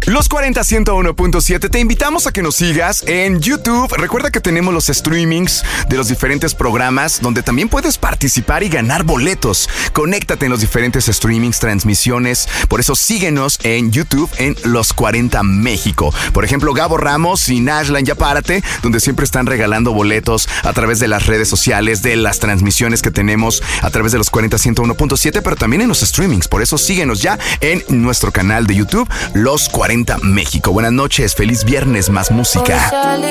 Los 40 101.7, te invitamos a que nos sigas en YouTube. Recuerda que tenemos los streamings de los diferentes programas donde también puedes participar y ganar boletos. Conéctate en los diferentes streamings, transmisiones. Por eso síguenos en YouTube en Los 40 México. Por ejemplo, Gabo Ramos y Nashlan Ya Párate, donde siempre están regalando boletos a través de las redes sociales, de las transmisiones que tenemos a través de los 40 101.7, pero también en los streamings. Por eso síguenos ya en nuestro canal de YouTube, Los 40 México. Buenas noches, feliz viernes, más música.